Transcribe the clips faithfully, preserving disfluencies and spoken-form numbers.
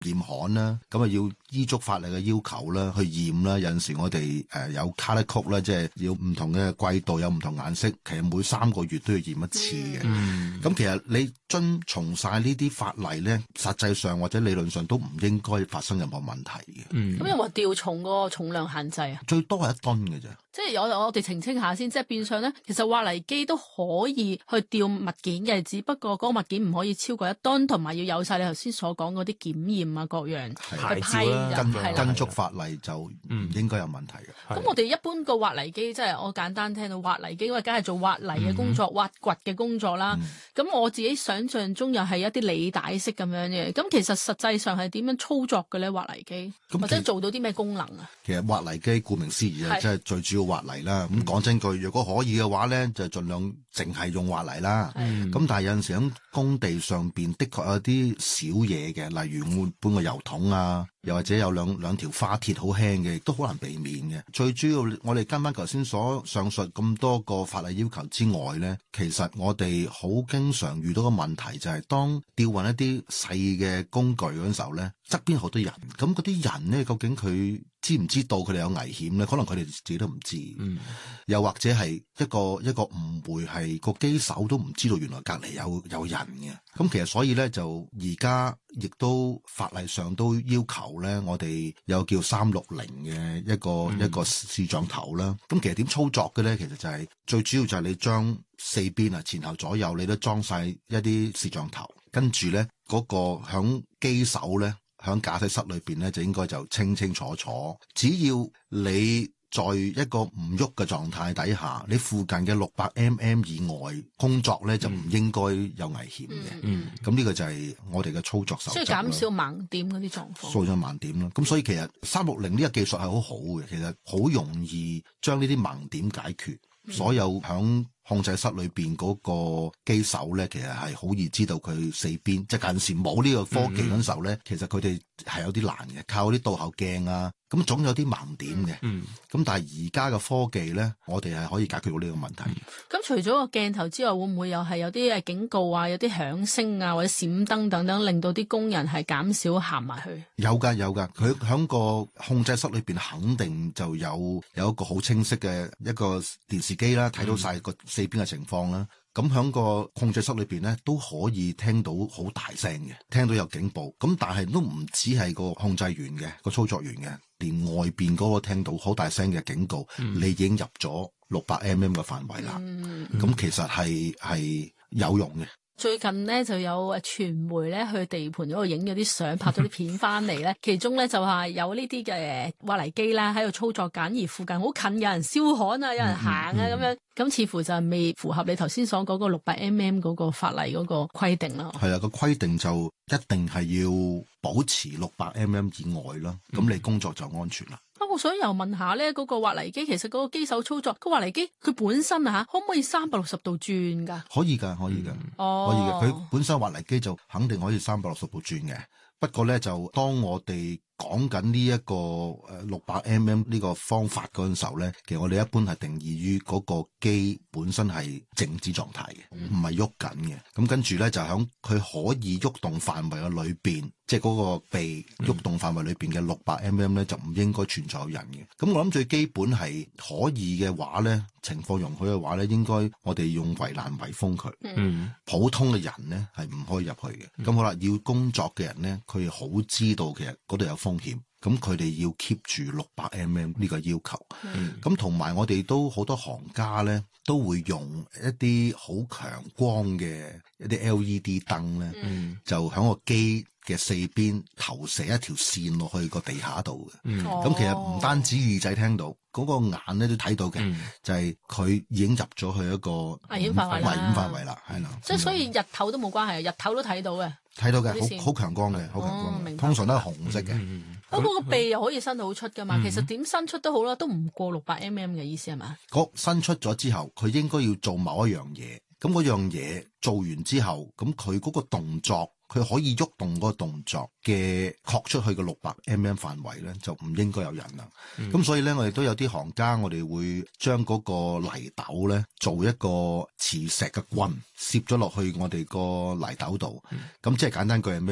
驗焊啦，咁啊要依足法例嘅要求啦，去驗啦。有陣時我哋誒、呃、有 color code 啦，即係要唔同嘅季度有唔同顏色，其實每三個月都要驗一次嘅。咁、嗯、其實你遵從晒呢啲法例咧，實際上或者理論上都唔應該發生任何問題嘅。咁、 嗯、有冇吊重嗰個重量限制啊？ 最多係一噸嘅啫。 即係我我哋澄清下先，即係變相咧，其實挖泥機都可以去吊物件嘅，只不過嗰個物件唔可以超過一噸，同埋要有晒你頭先所講嗰啲檢驗啊各樣去批人， 跟係啦， 跟足法例就唔應該有問題嘅。 咁、嗯、我哋一般個挖泥機，即係我簡單聽到挖泥機，因為梗係做挖泥嘅工作、嗯、挖掘嘅工作啦。咁、嗯、我自己想象中又係一啲履帶式咁樣嘅。咁其實實際上係點樣操作嘅咧？挖泥機或者做到啲咩功能啊？其實挖泥機顧名思義啊，即係最主要挖泥啦。咁講真句，如果可以嘅話咧，就盡量淨係用挖泥啦。咁但係有陣時喺工地上邊的確有啲小嘢嘅，例如換搬個油桶啊，又或者有兩兩條花鐵好輕嘅，亦都好難避免嘅。最主要我哋跟翻頭先所上述咁多個法例要求之外咧，其實我哋好經常遇到個問題就係、是、當吊運一啲細嘅工具嗰陣時候咧，側邊好多人，咁嗰啲人咧究竟佢知唔知道佢哋有危險咧？可能佢哋自己都唔知，嗯，又或者係一個一個誤會，係個機手都唔知道原來隔離有有人嘅。咁其實所以咧，就而家亦都法例上都要求咧，我哋有叫三六零嘅一個、嗯、一個視像頭啦。咁其實點操作嘅咧？其實就係、是、最主要就係你將四邊啊前後左右你都裝晒一啲視像頭，跟住咧嗰個響機手咧。喺駕駛室裏邊咧，就應該就清清楚楚。只要你在一個唔喐嘅狀態底下，你附近嘅六百 mm 以外工作咧，就唔應該有危險嘅。嗯，咁呢個就係我哋嘅操作手則。 即係減少盲點嗰啲狀況。 掃咗盲點啦。咁所以其實三六零呢個技術係好好嘅，其實好容易將呢啲盲點解決。嗯、所有響控制室裏邊嗰個機手咧，其實係好易知道佢四邊，即係近時冇呢個科技嗰陣時候咧，嗯、其實佢哋係有啲難嘅，靠啲倒後鏡啊，咁總有啲盲點嘅。嗯，咁但係而家嘅科技咧，我哋係可以解決到呢個問題。 咁、嗯、除咗個鏡頭之外，會唔會又係有啲誒警告啊，有啲響聲啊，或者閃燈等等，令到啲工人係減少行埋去？有噶有噶，佢響個控制室裏邊肯定就有有一個好清晰嘅一個電視機啦，睇到晒個四邊嘅情況啦。咁響個控制室裏邊咧，都可以聽到好大聲嘅，聽到有警報。咁但係都唔止係個控制員嘅，個操作員嘅，連外邊嗰個聽到好大聲嘅警告，嗯、你已經入咗六百 mm 嘅範圍啦。咁、嗯、其實係係有用嘅。 最近咧就有誒傳媒咧去地盤嗰度影咗啲相，拍咗啲片翻嚟咧，其中咧就話有呢啲嘅挖泥機啦喺度操作緊，而附近好近有人燒焊啊，有人行啊咁、嗯嗯、樣，咁似乎就係未符合你頭先所講嗰六百 mm 嗰個法例嗰個規定啦。 係啊，個規定就一定係要保持六百 mm 以外啦，咁、嗯、你工作就安全啦。 啊，我想又問下咧，嗰個挖泥機其實嗰個機手操作，個挖泥機佢本身啊吓，可唔可以三百六十度轉噶？可以噶，可以噶， 哦， 可以嘅。佢本身挖泥機就肯定可以三百六十度轉嘅。不過咧，就當我哋講緊呢一個誒六百 mm 呢個方法嗰陣時候咧，其實我哋一般係定義於嗰個機本身係靜止狀態嘅，唔係喐緊嘅。咁跟住咧就響佢可以喐動範圍嘅裏邊，即係嗰個被喐動範圍裏邊嘅六百 mm 咧，就唔應該存在有人嘅。咁我諗最基本係可以嘅話咧，情況容許嘅話咧，應該我哋用圍欄圍封佢。嗯，普通嘅人咧係唔可以入去嘅。咁好啦，要工作嘅人咧，佢好知道其實嗰度有風險，咁佢哋要 keep 住六百 mm 呢個要求。咁同埋我哋都好多行家咧，都會用一啲好強光嘅一啲 L E D 燈咧，嗯、就喺個機嘅四邊投射一條線落去個地下度嘅。咁、嗯、其實唔單止耳仔聽到，嗰、嗰個眼咧都睇到嘅，嗯、就係佢已經入咗去一個危險範圍啦。 危險範圍啦，係啦。 即係所以日頭都冇關係，日頭都睇到嘅。 睇到嘅，好好強光嘅，好強光嘅，通常都係紅色嘅。 不過個鼻又可以伸到好出噶嘛，嗯、其實點伸出都好啦，都唔過六百 mm 嘅意思係嘛？ 嗰伸出咗之後，佢應該要做某一樣嘢，咁嗰樣嘢做完之後，咁佢嗰個動作。佢可以喐動嗰個動作嘅擴出去嘅六百 mm 範圍咧，就唔應該有人啦。咁、嗯、所以咧，我哋都有啲行家，我哋會將嗰個泥斗咧做一個磁石嘅棍，攝咗落去我哋個泥斗度。咁、嗯、即係簡單句係咩咧？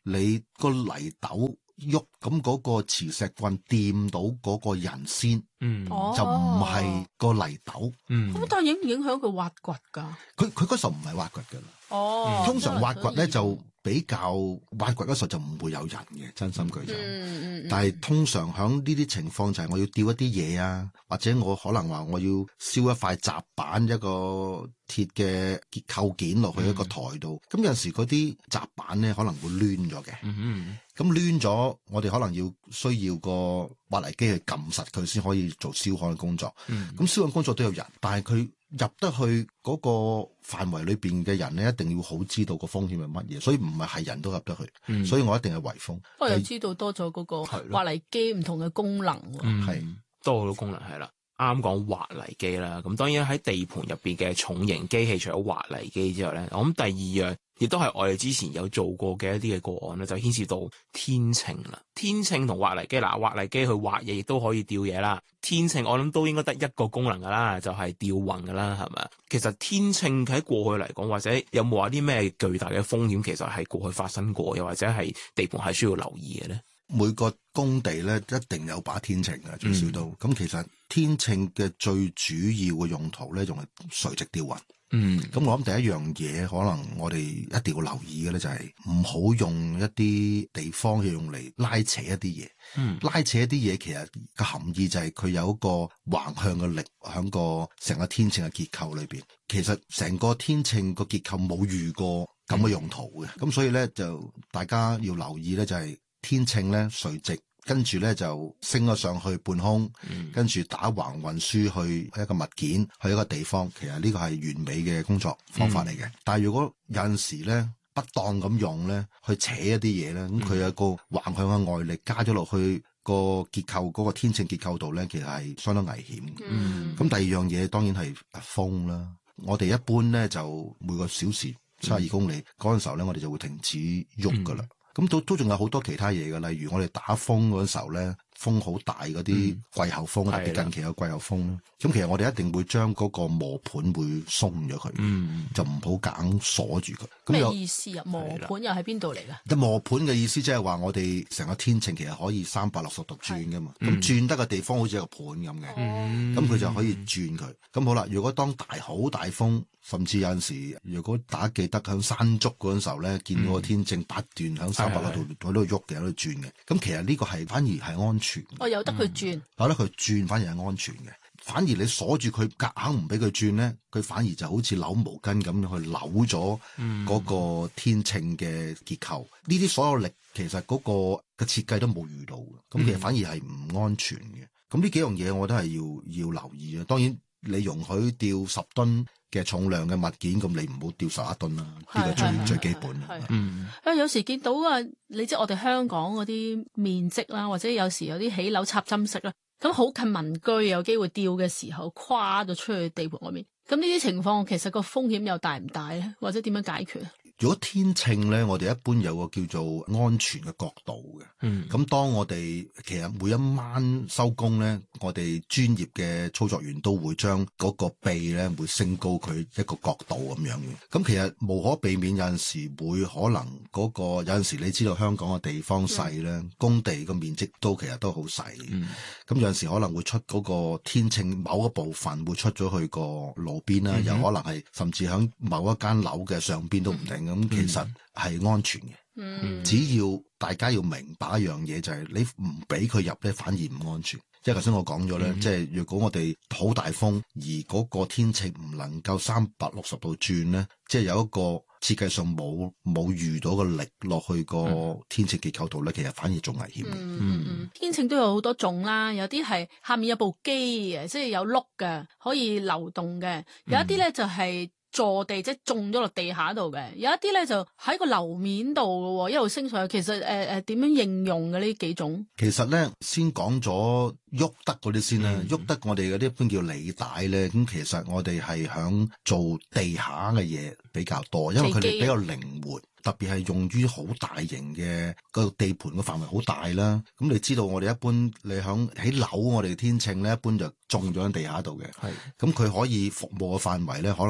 你個泥斗喐，咁嗰個磁石棍掂到嗰個人先， 嗯， 就唔係個泥斗。 嗯， 咁但係影唔影響佢挖掘㗎？ 佢佢嗰時候唔係挖掘㗎啦。 哦， 通常挖掘咧以就比較挖掘嗰時候就唔會有人嘅，真心句就。 嗯嗯但係通常響呢啲情況就係我要吊一啲嘢啊，或者我可能話我要燒一塊閘板一個鐵嘅結構件落去一個台度，咁、嗯、有陣時嗰啲閘板咧可能會攣咗嘅。 嗯咁攣咗，我哋可能要需要個挖泥機去撳實佢先可以做燒焊嘅工作。咁、嗯、燒焊工作都有人，但係佢入得去嗰個範圍裏邊嘅人咧，一定要好知道個風險係乜嘢，所以唔係係人都入得去。嗯、所以我一定係圍封。 我又知道多咗嗰個挖泥機唔同嘅功能喎。 係、 嗯、多好多功能係啦。啱講挖泥機啦，咁當然喺地盤入邊嘅重型機器，除咗挖泥機之外咧，我諗第二樣亦都係我哋之前有做過嘅一啲嘅個案咧，就牽涉到天秤啦。天秤同挖泥機，嗱，挖泥機去挖嘢亦都可以吊嘢啦。天秤我諗都應該得一個功能噶啦，就係吊運噶啦，係咪？其實天秤喺過去嚟講，或者有冇話啲咩巨大嘅風險，其實係過去發生過，又或者係地盤係需要留意嘅咧？ 每個工地咧一定有把天秤嘅，最少都咁。嗯、其實天秤嘅最主要嘅用途咧，仲係垂直吊運。嗯，咁我諗第一樣嘢，可能我哋一定要留意嘅咧，就係唔好用一啲地方去用嚟拉扯一啲嘢。嗯，拉扯一啲嘢，其實個含義就係佢有一個橫向嘅力喺個成個天秤嘅結構裏邊。其實成個天秤個結構冇遇過咁嘅用途嘅，咁、嗯、所以咧就大家要留意咧，就係、是。天秤咧垂直，跟住咧就升咗上去半空，嗯、跟住打橫運輸去一個物件去一個地方，其實呢個係完美嘅工作方法嚟嘅。嗯、但係如果有陣時咧不當咁用咧，去扯一啲嘢咧，咁佢、嗯、有個橫向嘅外力加咗落去個結構嗰、嗰個天秤結構度咧，其實係相當危險嘅。咁、嗯、第二樣嘢當然係風啦。我哋一般咧就每個小時七十二公里嗰陣、嗯、時候咧，我哋就會停止喐噶啦。嗯咁都都仲有好多其他嘢嘅，例如我哋打風嗰陣時候咧，風好大嗰啲季候風，嗯、特別近期有季候風啦。咁的其實我哋一定會將嗰個磨盤會鬆咗佢，嗯、就唔好硬鎖住佢。 咩意思啊？磨盤又喺邊度嚟㗎？ 磨盤嘅意思即係話我哋成個天秤其實可以三百六十度轉噶嘛。咁的、嗯、轉得嘅地方好似一個盤咁嘅，咁佢、嗯、就可以轉佢。咁、嗯、好啦，如果當大好大風，甚至有陣時，如果大家記得響山竹嗰陣時候咧，見到個天秤不斷響三百六度喺度喐嘅，喺度轉嘅。咁其實呢個係反而係安全。 哦，由得佢轉， 由得佢轉反而係安全嘅。反而你鎖住佢，夾硬唔俾佢轉咧，佢反而就好似扭毛巾咁樣去扭咗嗰個天秤嘅結構。呢啲、嗯、所有力其實嗰個嘅設計都冇遇到嘅，咁其實反而係唔安全嘅。咁呢幾樣嘢我都係要要留意啊。當然你容許吊十噸嘅重量嘅物件，咁你唔好吊十一噸啦，呢個最最基本。嗯， 啊有時見到啊，你即係我哋香港嗰啲面積啦，或者有時有啲起樓插針式啦，咁好近民居，有機會吊嘅時候跨咗出去地盤外面，咁呢啲情況其實個風險又大唔大咧？或者點樣解決？ 如果天秤咧，我哋一般有個叫做安全嘅角度嘅。嗯，咁當我哋其實每一晚收工咧，我哋專業嘅操作員都會將嗰個臂咧會升高佢一個角度咁樣嘅。咁其實無可避免有陣時會可能嗰個有陣時你知道香港嘅地方細咧，嗯、工地個面積都其實都好細。嗯，咁有陣時可能會出嗰個天秤某一部分會出咗去個路邊啦，又、嗯、哼可能係甚至響某一間樓嘅上邊都唔定。咁、嗯、其實係安全嘅，嗯、只要大家要明白一樣嘢，就係你唔俾佢入咧，反而唔安全。即係頭先我講咗咧，嗯、即係如果我哋好大風，而嗰個天秤唔能夠三百六十度轉咧，即係有一個設計上冇冇遇到個力落去個天秤結構度咧，其實反而仲危險嘅。 嗯嗯嗯、天秤都有好多種啦，有啲係下面有部機嘅，即係有碌嘅，可以流動嘅；有一啲咧就係、是。坐地即係種咗落地下度嘅，有一啲咧就喺個樓面度嘅，一路升上去。其實誒誒點樣應用嘅呢幾種？ 其實咧先講咗喐得嗰啲先啦，喐、嗯、得我哋嗰啲一般叫履帶咧。咁其實我哋係響做地下嘅嘢比較多，因為佢哋比較靈活。特別係用於好大型嘅個地盤嘅範圍好大啦，咁你知道我哋一般你響喺樓我哋天秤咧，一般就種咗喺地下度嘅，係咁佢可以服務嘅範圍咧，可能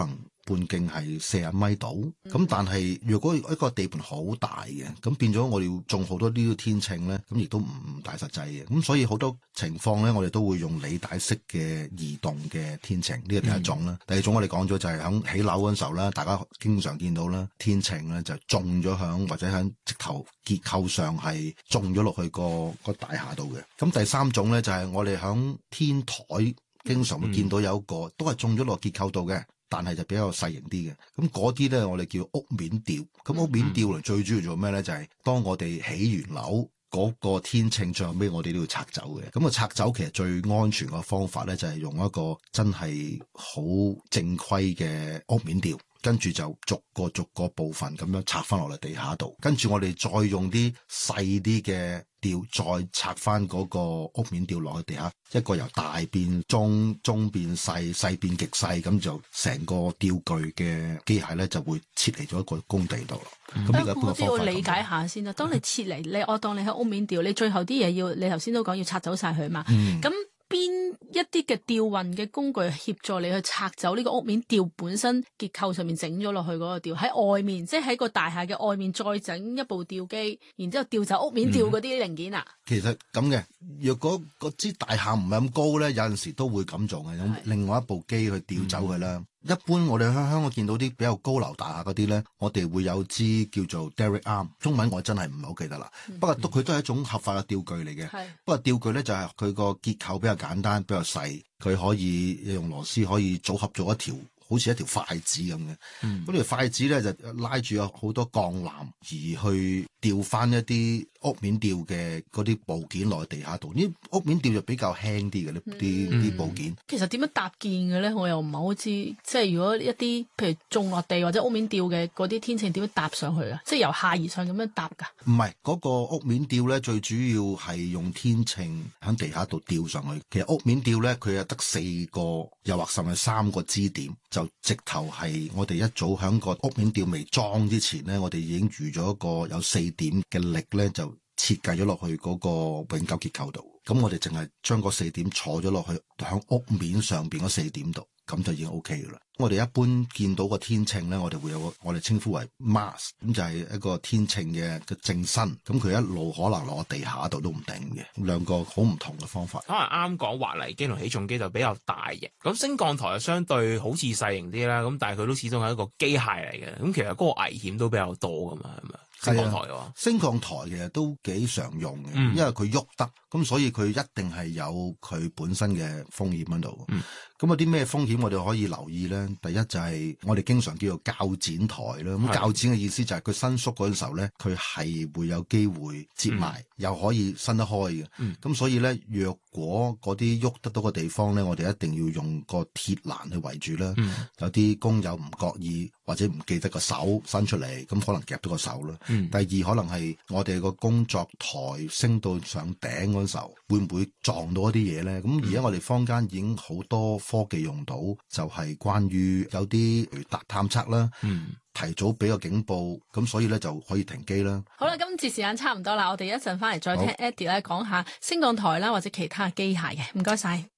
半徑係四十米度。咁、嗯、但係如果一個地盤好大嘅，咁變咗我哋要種好多呢啲天秤咧，咁亦都唔大實際嘅。咁所以好多情況咧，我哋都會用履帶式嘅移動嘅天秤，呢個第一種啦。嗯、第二種我哋講咗就係喺起樓嗰陣時候咧，大家經常見到啦，天秤咧就種咗響或者喺直頭結構上係種咗落去個個大廈度嘅。咁第三種咧就係我哋響天台經常會見到有一個、嗯、都係種咗落結構度嘅，但係就比較細型啲嘅。咁嗰啲咧我哋叫屋面吊。咁屋面吊嚟最主要做咩咧？就係、是、當我哋起完樓嗰個天秤最後尾我哋都要拆走嘅。咁啊拆走其實最安全嘅方法咧就係用一個真係好正規嘅屋面吊。跟住就逐個逐個部分咁樣拆翻落嚟地下度，跟住我哋再用啲細啲嘅吊再拆翻嗰個屋面吊落去地下，一個由大變中，中變細，細變極細，咁就成個吊具嘅機械咧就會撤離咗一個工地度咯。咁呢、嗯、個一般嘅方法。我要理解下先啦。當你撤離，你我當你喺屋面吊，你最後啲嘢要，你頭先都講要拆走晒佢嘛。咁、嗯。邊一啲嘅吊運嘅工具協助你去拆走呢個屋面吊本身結構上面整咗落去嗰個吊，喺外面即係喺個大廈嘅外面再整一部吊機，然之後吊走屋面吊嗰啲零件啊、嗯。其實咁嘅，若果嗰支大廈唔係咁高咧，有陣時都會咁做嘅，用另外一部機去吊走佢啦。嗯一般我哋喺香港見到啲比較高樓大廈嗰啲咧，我哋會有支叫做 derrick arm， 中文我真係唔係好記得啦。嗯、不過都佢都係一種合法嘅吊具嚟嘅。是不過吊具咧就係佢個結構比較簡單，比較細，佢可以用螺絲可以組合做一條。好似一條筷子咁嘅，咁條、嗯、筷子咧就拉住有好多鋼纜，而去吊翻一啲屋面吊嘅嗰啲部件落去地下度。呢屋面吊就比較輕啲嘅呢啲啲部件。其實點樣搭建嘅咧？我又唔係好知。即係如果一啲譬如種落地或者屋面吊嘅嗰啲天秤點樣搭上去啊？即係由下而上咁樣搭㗎？唔係嗰個屋面吊咧，最主要係用天秤喺地下度吊上去。其實屋面吊咧，佢係得四個，又或甚至三個支點。就直頭係我哋一早喺個屋面吊未裝之前咧，我哋已經預咗一個有四點嘅力咧，就設計咗落去嗰個永久結構度。咁我哋淨係將嗰四點坐咗落去喺屋面上邊嗰四點度，咁就已經 O K 噶啦。我哋一般見到個天秤咧，我哋會有個我哋稱呼為 mast， 咁就係一個天秤嘅嘅正身。咁佢一路可能落地下度都唔定嘅，兩個好唔同嘅方法。可能啱講滑泥機同起重機就比較大型，咁升降台就相對好似細型啲啦。咁但係佢都始終係一個機械嚟嘅，咁其實嗰個危險都比較多噶嘛，係咪？升降台嘅話，升降台其實都幾常用嘅，嗯、因為佢喐得，咁所以佢一定係有佢本身嘅風險喺度。嗯咁有啲咩風險我哋可以留意咧？第一就係我哋經常叫做鉸剪台啦。咁鉸剪嘅意思就係佢伸縮嗰陣時候咧，佢係會有機會折埋，嗯、又可以伸得開嘅。咁、嗯、所以咧，若果嗰啲喐得到嘅地方咧，我哋一定要用個鐵欄去圍住啦。嗯、有啲工友唔覺意或者唔記得個手伸出嚟，咁可能夾到個手啦。嗯、第二可能係我哋個工作台升到上頂嗰陣時候，會唔會撞到一啲嘢咧？咁而家我哋坊間已經好多科技用到，就係關於有啲雷達探測啦，嗯、提早俾個警報，咁所以咧就可以停機啦。好啦，今次時間差唔多啦，我哋一陣翻嚟再聽 Eddie 咧講下升降台啦，或者其他機械嘅。唔該晒。